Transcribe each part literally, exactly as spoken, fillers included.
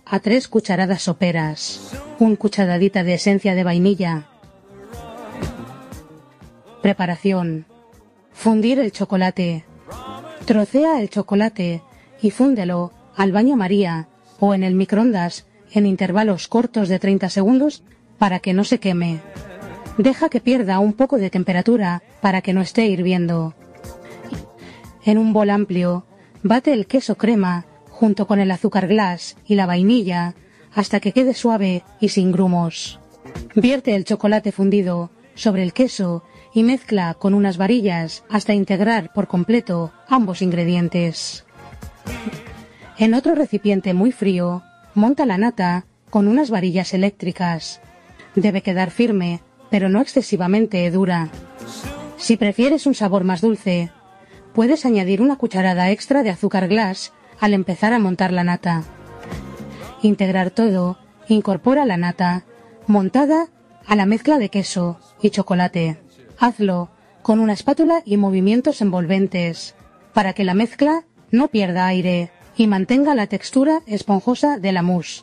a tres cucharadas soperas, una cucharadita de esencia de vainilla. Preparación: fundir el chocolate. Trocea el chocolate y fúndelo al baño María o en el microondas en intervalos cortos de treinta segundos para que no se queme. Deja que pierda un poco de temperatura para que no esté hirviendo. En un bol amplio, bate el queso crema junto con el azúcar glass y la vainilla hasta que quede suave y sin grumos. Vierte el chocolate fundido sobre el queso y mezcla con unas varillas hasta integrar por completo ambos ingredientes. En otro recipiente muy frío, monta la nata con unas varillas eléctricas. Debe quedar firme, pero no excesivamente dura. Si prefieres un sabor más dulce, puedes añadir una cucharada extra de azúcar glass al empezar a montar la nata. Integrar todo, incorpora la nata, montada a la mezcla de queso y chocolate. Hazlo con una espátula y movimientos envolventes, para que la mezcla no pierda aire y mantenga la textura esponjosa de la mousse.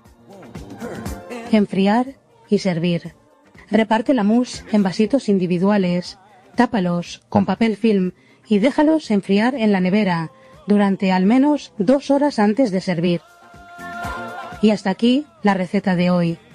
Enfriar y servir. Reparte la mousse en vasitos individuales, tápalos con papel film y déjalos enfriar en la nevera durante al menos dos horas antes de servir. Y hasta aquí la receta de hoy.